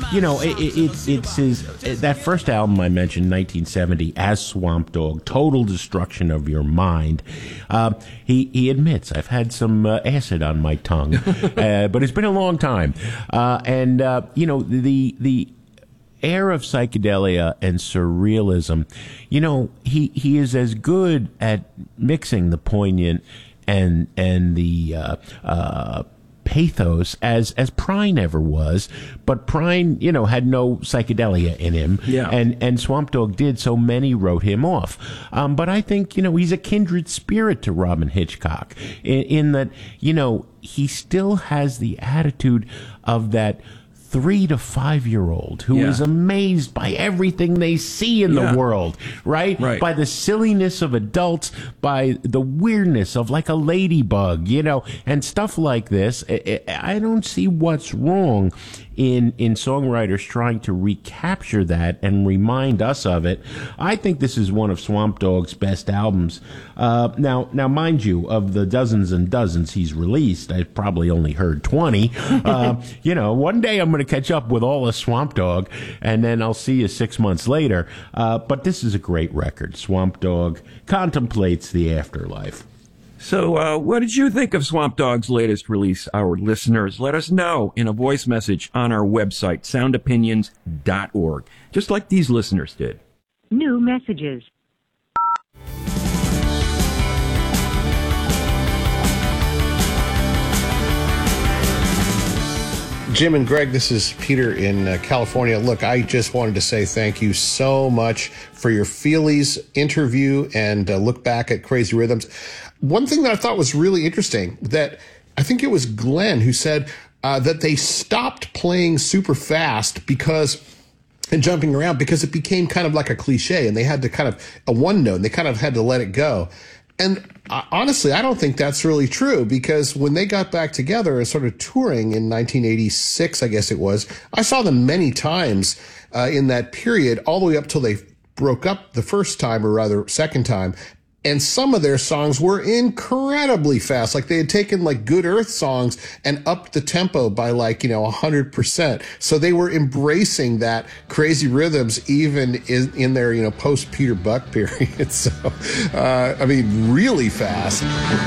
it's his that first album I mentioned, 1970, as Swamp Dogg, total destruction of your mind. He admits, I've had some acid on my tongue, but it's been a long time. The air of psychedelia and surrealism, he is as good at mixing the poignant and the pathos as Prine ever was, but Prine, had no psychedelia in him, and Swamp Dogg did, so many wrote him off. But I think, he's a kindred spirit to Robyn Hitchcock in that, he still has the attitude of that 3 to 5 year old who is amazed by everything they see in the world, right? By the silliness of adults, by the weirdness of like a ladybug, and stuff like this. I don't see what's wrong in songwriters trying to recapture that and remind us of it. I think this is one of Swamp Dogg's best albums. Now, mind you, of the dozens and dozens he's released, I've probably only heard 20. One day I'm going to catch up with all of Swamp Dogg, and then I'll see you 6 months later. But this is a great record. Swamp Dogg contemplates the afterlife. So what did you think of Swamp Dogg's latest release? Our listeners, let us know in a voice message on our website, soundopinions.org, just like these listeners did. New messages. Jim and Greg, this is Peter in California. Look, I just wanted to say thank you so much for your Feelies interview and look back at Crazy Rhythms. One thing that I thought was really interesting, that I think it was Glenn who said that they stopped playing super fast and jumping around because it became kind of like a cliche, and they had to kind of a one note, and they kind of had to let it go. And honestly, I don't think that's really true, because when they got back together and started touring in 1986, I guess it was, I saw them many times in that period, all the way up till they broke up the first time, or rather second time. And some of their songs were incredibly fast. Like they had taken like Good Earth songs and upped the tempo by 100%. So they were embracing that Crazy Rhythms even in their, post Peter Buck period. So, really fast.